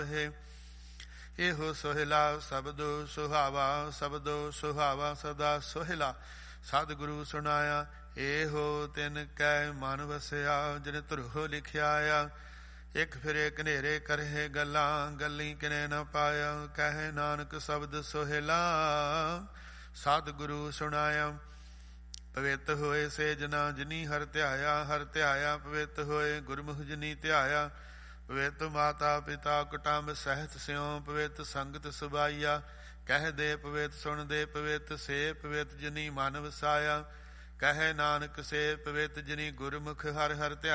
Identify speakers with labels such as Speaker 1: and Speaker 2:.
Speaker 1: ਇਹੋ ਸੋਹਿਲਾ ਸਬਦੋ ਸੁਹਾਵਾ, ਸਬਦੋ ਸੁਹਾਵਾ ਸਦਾ ਸੋਹਿਲਾ। ਸਤਿਗੁਰੂ ਸੁਣਾਇਆ ਇਹੋ ਤਿਨ ਕੈ ਮਨ ਵਸਿਆ, ਜਿਨ ਧਰੁ ਲਿਖਿਆ ਆ। ਇੱਕ ਫਿਰੇ ਘਨੇਰੇ ਕਰੇ ਗੱਲਾਂ, ਗੱਲੀ ਕਿਨੇ ਨ ਪਾਇਆ। ਕਹੇ ਨਾਨਕ ਸ਼ਬਦ ਸੋਹਿਲਾ, ਸਤਿਗੁਰੂ ਸੁਣਾਇਆ। ਪਵਿੱਤ ਹੋਏ ਸੇ ਜਨਾ ਜਿਨੀ ਹਰਿ ਧਿਆਇਆ, ਹਰਿ ਧਿਆਇਆ ਪਵਿੱਤ ਹੋਏ ਗੁਰਮੁਖ ਜਿਨੀ ਧਿਆਇਆ। ਪਵਿੱਤ ਮਾਤਾ ਪਿਤਾ ਕੁਟੰਬ ਸਹਿਤ ਸਿਉ, ਪਵਿੱਤ ਸੰਗਤ ਸੁਭਾਈਆ। ਕਹਿ ਦੇ ਪਵਿੱਤ ਸੁਣ ਦੇ ਪਵਿੱਤ, ਸੇ ਪਵਿੱਤ ਜਿਨੀ ਮਨ ਵਸਾਇਆ। ਕਹੇ ਨਾਨਕ ਸੇ ਪਵਿੱਤ ਜਿਨੀ ਗੁਰਮੁਖ ਹਰਿ ਹਰਿ ਧਿਆਇਆ।